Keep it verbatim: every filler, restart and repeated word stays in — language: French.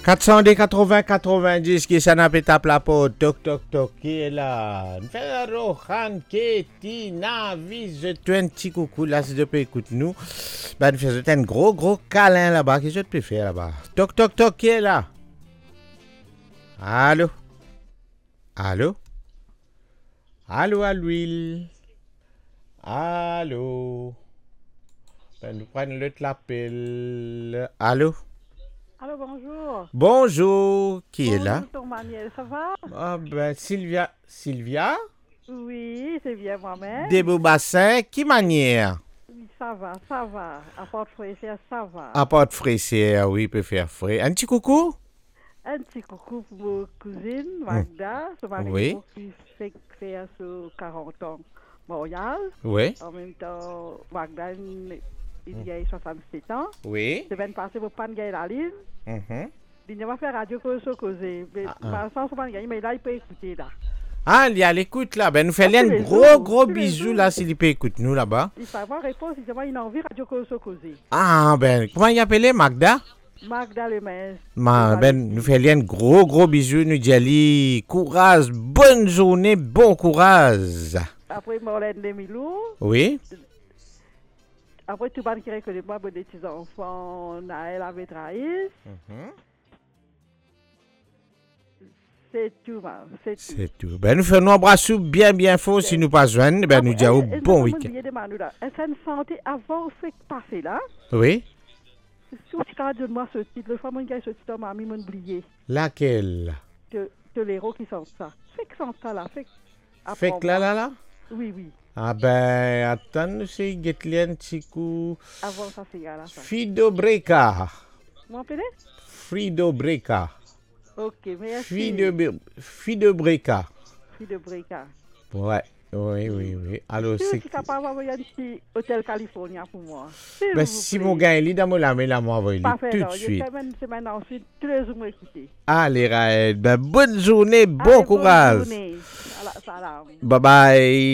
quatre cent deux quatre-vingts quatre-vingt-dix qui s'en a pété la porte. Toc toc toc qui est là. Rohan, Keti, Navi, je te un petit coucou là si tu peux écouter nous. Ben nous faisons un gros gros câlin là-bas que je te peux faire là-bas. Toc toc toc qui est là. Allô. Allô. Allô à l'huile. Allô. Ben nous prenons l'autre l'appel. Allô. Allô, bonjour. Bonjour, qui bonjour, est là? Bonjour, Maniel, ça va? Ah ben, Sylvia. Sylvia? Oui, c'est bien moi-même. Des beaux bassins, qui manière? Oui, ça va, ça va. À Port-Fraisière, ça va. À Port-Fraisière, oui, peut faire frais. Un petit coucou? Un petit coucou pour vos cousines, Magda, ce mari Oui. qui fait faire sur quarante ans mariage. Oui. En même temps, Magda, il y a soixante-sept ans. Oui. Je viens de passer pour pas gagner la ligne. Mhm. Il va faire radio que ce causer. Mais Ah, sans pas gagner, mais là, il peut écouter là. Ah, il y a l'écoute là. Ben, nous faisons Ah, tous un les gros, jours, gros tous les bisou jours. là s'il peut écouter nous là-bas. Il faut avoir réponse, il dit, il a envie radio que ce causer. Ah, ben, comment il appelait Magda? Magda le main. Ma, ben, nous faisons un gros, gros bisou. Nous disons courage, bonne journée, bon courage. Après, Marlène Demilou. Oui. Après, tout le monde qui reconnaît moi, des petits enfants, Naël avait trahi. Mhm. C'est tout, man. C'est tout. C'est tout. Ben, nous faisons un bras sous bien, bien fort. Si nous pas joindre, ben, nous disons bon week-end. Est-ce que santé avant ce qui passé là? Oui. Si tu as de moi ce titre, le fameux gars ce titre, m'a mis mon oublié. Laquelle? De, de l'héros qui sent ça. Fait que sent ça là. Fait que. Fait que là, là, là? Oui, oui. Ah ben, attends, c'est Getlien Tiku. Avant ça, c'est là. Ça. Fido Breca. Vous m'appelez? Frido Breca. Ok, merci. Fido, Bre- Fido Breca. Fille de Breca. Ouais, oui, oui, oui. Alors, Si c'est. tu es capable d'envoyer un petit hôtel California pour moi. Ben, si mon gars est là, dans mon lame, il a m'envoyé Parfait, tout de non. Je suite. semaine, semaine ensuite, tous les jours, m'écouter. Allez, Raël, ben, bonne journée, bon Allez, bonne courage. journée. Salam. Bye bye.